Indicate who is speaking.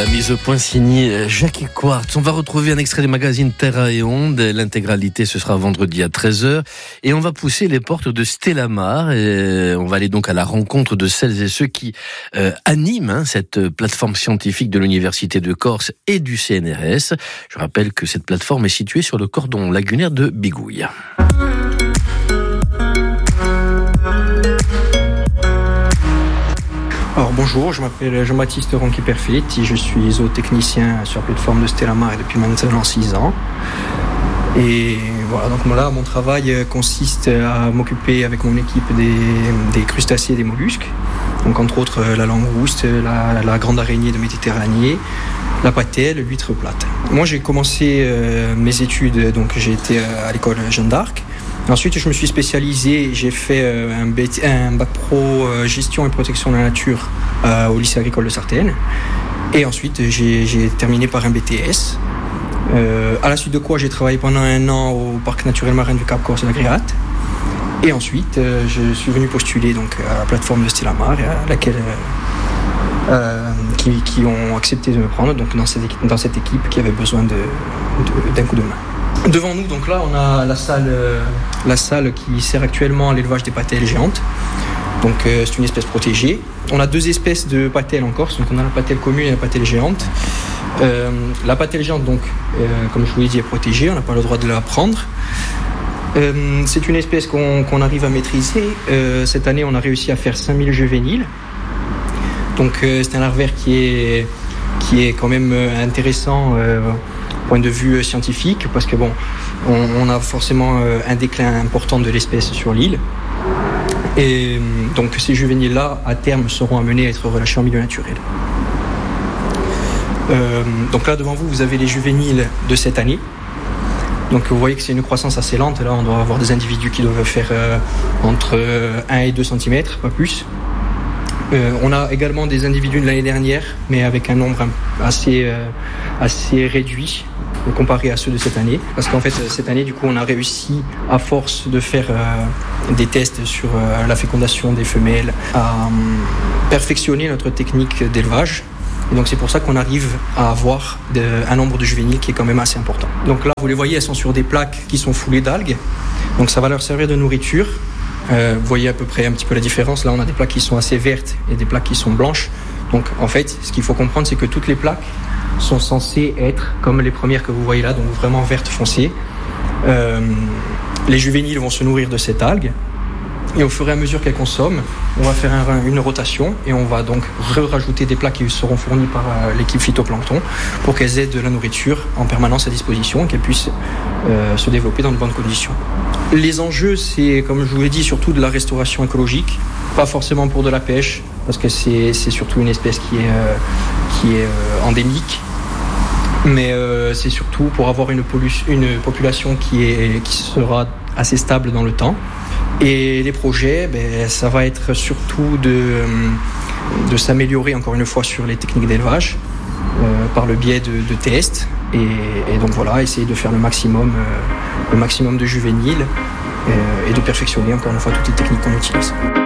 Speaker 1: La mise au point signée Jackie Quartz. On va retrouver un extrait du magazine Terra et Onde. L'intégralité, ce sera vendredi à 13h. Et on va pousser les portes de Stellamar. Et on va aller donc à la rencontre de celles et ceux qui animent cette plateforme scientifique de l'Université de Corse et du CNRS. Je rappelle que cette plateforme est située sur le cordon lagunaire de Bigouille.
Speaker 2: Alors bonjour, je m'appelle Jean-Baptiste Ronqui-Perfet et je suis zootechnicien sur la plateforme de Stellamar depuis maintenant 6 ans. Et voilà, donc là, mon travail consiste à m'occuper avec mon équipe des crustacés et des mollusques. Donc entre autres la langouste, la grande araignée de Méditerranée, la patelle, l'huître plate. Moi j'ai commencé mes études, donc j'ai été à l'école Jeanne d'Arc. Ensuite, je me suis spécialisé, j'ai fait un bac pro gestion et protection de la nature au lycée agricole de Sartène. Et ensuite, j'ai terminé par un BTS. À la suite de quoi, j'ai travaillé pendant 1 an au parc naturel marin du Cap Corse d'Agréat. Et ensuite, je suis venu postuler donc, à la plateforme de Stellamar, à laquelle qui ont accepté de me prendre donc, dans cette équipe qui avait besoin d'un coup de main. Devant nous, donc là, on a la salle qui sert actuellement à l'élevage des patelles géantes. Donc, c'est une espèce protégée. On a 2 espèces de patelles en Corse. Donc, on a la patelle commune et la patelle géante. La patelle géante, donc, comme je vous l'ai dit, est protégée. On n'a pas le droit de la prendre. C'est une espèce qu'on arrive à maîtriser. Cette année, on a réussi à faire 5000 juvéniles. Donc, c'est un larvaire qui est quand même intéressant point de vue scientifique, parce que bon, on a forcément un déclin important de l'espèce sur l'île. Et donc ces juvéniles-là, à terme, seront amenés à être relâchés en milieu naturel. Donc là, devant vous, vous avez les juvéniles de cette année. Donc vous voyez que c'est une croissance assez lente. Là, on doit avoir des individus qui doivent faire entre 1 et 2 cm, pas plus. On a également des individus de l'année dernière, mais avec un nombre assez réduit comparé à ceux de cette année. Parce qu'en fait, cette année, du coup, on a réussi, à force de faire des tests sur la fécondation des femelles, à perfectionner notre technique d'élevage. Et donc, c'est pour ça qu'on arrive à avoir un nombre de juvéniles qui est quand même assez important. Donc là, vous les voyez, elles sont sur des plaques qui sont foulées d'algues. Donc, ça va leur servir de nourriture. Vous voyez à peu près un petit peu la différence. Là, on a des plaques qui sont assez vertes et des plaques qui sont blanches. Donc, en fait, ce qu'il faut comprendre, c'est que toutes les plaques sont censées être comme les premières que vous voyez là, donc vraiment vertes foncées. Les juvéniles vont se nourrir de cette algue. Et au fur et à mesure qu'elles consomment, on va faire une rotation et on va donc rajouter des plaques qui seront fournies par l'équipe phytoplancton pour qu'elles aient de la nourriture en permanence à disposition et qu'elles puissent se développer dans de bonnes conditions. Les enjeux, c'est, comme je vous l'ai dit, surtout de la restauration écologique, pas forcément pour de la pêche, parce que c'est surtout une espèce qui est endémique, mais c'est surtout pour avoir une population qui sera assez stable dans le temps. Et les projets, ça va être surtout de s'améliorer encore une fois sur les techniques d'élevage par le biais de tests et donc voilà, essayer de faire le maximum de juvéniles et de perfectionner encore une fois toutes les techniques qu'on utilise.